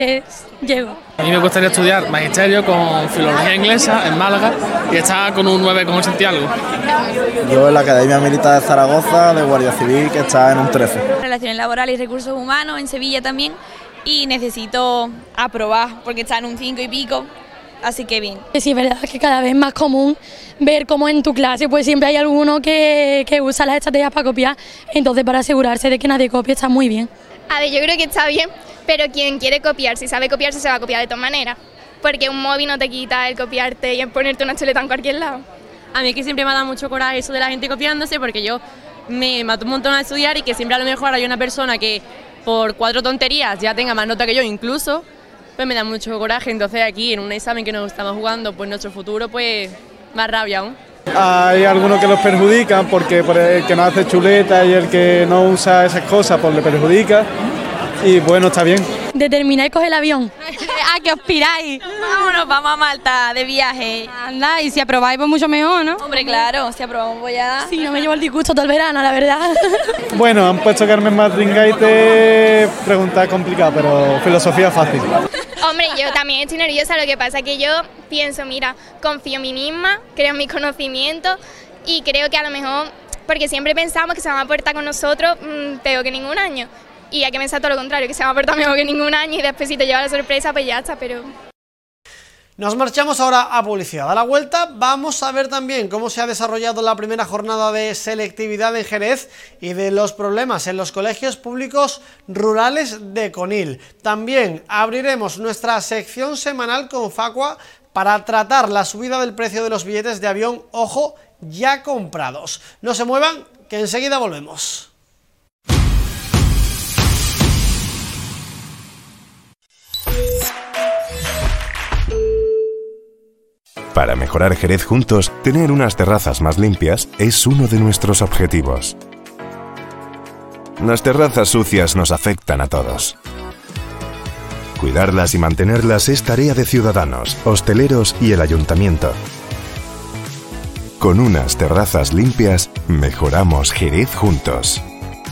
Llego. A mí me gustaría estudiar magisterio con filología inglesa en Málaga y estar con un 9,80 y algo. Yo en la Academia Militar de Zaragoza, de Guardia Civil, que está en un 13. Relaciones laborales y recursos humanos en Sevilla también, y necesito aprobar porque está en un 5 y pico, así que bien. Sí, es verdad que cada vez es más común ver cómo en tu clase pues siempre hay alguno que usa las estrategias para copiar, entonces para asegurarse de que nadie copie está muy bien. A ver, yo creo que está bien, pero quien quiere copiar, si sabe copiarse, se va a copiar de todas maneras, porque un móvil no te quita el copiarte y el ponerte una chuleta en cualquier lado. A mí es que siempre me ha dado mucho coraje eso de la gente copiándose, porque yo me mato un montón a estudiar y que siempre a lo mejor hay una persona que por 4 tonterías ya tenga más nota que yo incluso, pues me da mucho coraje. Entonces aquí en un examen que nos estamos jugando, pues nuestro futuro, pues más rabia aún. Hay algunos que los perjudican porque por el que no hace chuleta y el que no usa esas cosas pues le perjudica, y bueno, está bien. Determinar y coger el avión. ¿A qué os piráis? Vámonos, vamos a Malta de viaje. Anda, y si aprobáis pues mucho mejor, ¿no? Hombre, claro, si aprobamos pues ya. Sí, no me llevo el disgusto todo el verano, la verdad. Bueno, han puesto Carmen Martingaite, pregunta complicada, pero filosofía fácil. Hombre, yo también estoy nerviosa, lo que pasa es que yo pienso, mira, confío en mí misma, creo en mis conocimientos y creo que a lo mejor, porque siempre pensamos que se van a portar con nosotros peor que ningún año. Y hay que pensar todo lo contrario, que se va a portar mejor que ningún año y después si te lleva la sorpresa, pues ya está, pero... Nos marchamos ahora a publicidad. A la vuelta vamos a ver también cómo se ha desarrollado la primera jornada de selectividad en Jerez y de los problemas en los colegios públicos rurales de Conil. También abriremos nuestra sección semanal con Facua para tratar la subida del precio de los billetes de avión, ojo, ya comprados. No se muevan, que enseguida volvemos. Para mejorar Jerez juntos, tener unas terrazas más limpias es uno de nuestros objetivos. Las terrazas sucias nos afectan a todos. Cuidarlas y mantenerlas es tarea de ciudadanos, hosteleros y el ayuntamiento. Con unas terrazas limpias, mejoramos Jerez juntos.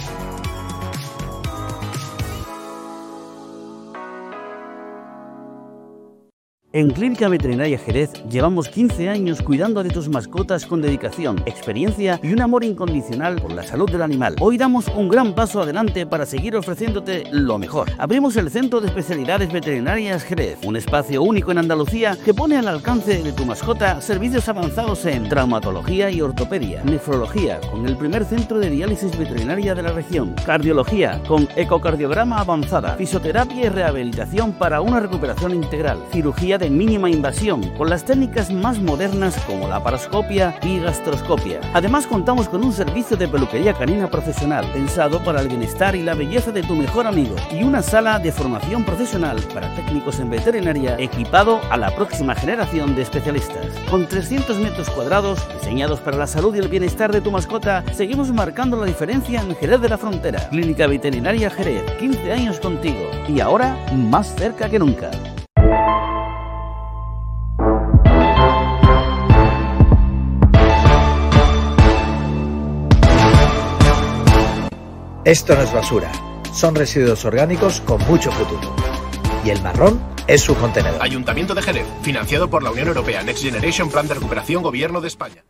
En Clínica Veterinaria Jerez llevamos 15 años cuidando de tus mascotas con dedicación, experiencia y un amor incondicional por la salud del animal. Hoy damos un gran paso adelante para seguir ofreciéndote lo mejor. Abrimos el Centro de Especialidades Veterinarias Jerez, un espacio único en Andalucía que pone al alcance de tu mascota servicios avanzados en traumatología y ortopedia, nefrología con el primer centro de diálisis veterinaria de la región, cardiología con ecocardiograma avanzada, fisioterapia y rehabilitación para una recuperación integral, cirugía de mínima invasión con las técnicas más modernas como la paroscopia y gastroscopia. Además contamos con un servicio de peluquería canina profesional pensado para el bienestar y la belleza de tu mejor amigo y una sala de formación profesional para técnicos en veterinaria equipado a la próxima generación de especialistas. Con 300 metros cuadrados diseñados para la salud y el bienestar de tu mascota, seguimos marcando la diferencia en Jerez de la Frontera. Clínica Veterinaria Jerez, 15 años contigo y ahora más cerca que nunca. Esto no es basura, son residuos orgánicos con mucho futuro. Y el marrón es su contenedor. Ayuntamiento de Jerez, financiado por la Unión Europea, Next Generation, Plan de Recuperación, Gobierno de España.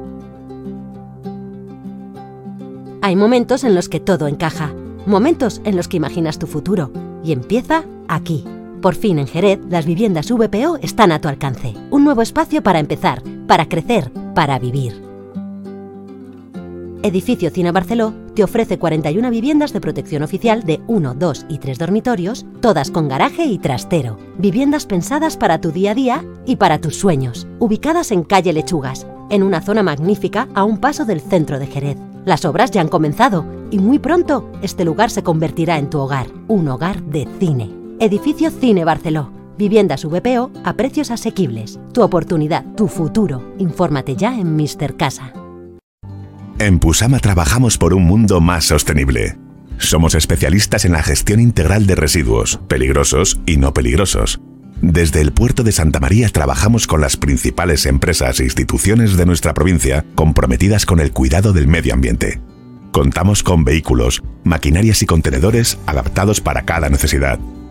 Hay momentos en los que todo encaja, momentos en los que imaginas tu futuro, y empieza aquí. Por fin en Jerez, las viviendas VPO están a tu alcance. Un nuevo espacio para empezar, para crecer, para vivir. Edificio Cine Barceló te ofrece 41 viviendas de protección oficial de 1, 2 y 3 dormitorios, todas con garaje y trastero. Viviendas pensadas para tu día a día y para tus sueños. Ubicadas en calle Lechugas, en una zona magnífica a un paso del centro de Jerez. Las obras ya han comenzado y muy pronto este lugar se convertirá en tu hogar, un hogar de cine. Edificio Cine Barceló. Viviendas VPO a precios asequibles. Tu oportunidad, tu futuro. Infórmate ya en Mr. Casa. En Pusama trabajamos por un mundo más sostenible. Somos especialistas en la gestión integral de residuos, peligrosos y no peligrosos. Desde el puerto de Santa María trabajamos con las principales empresas e instituciones de nuestra provincia comprometidas con el cuidado del medio ambiente. Contamos con vehículos, maquinarias y contenedores adaptados para cada necesidad.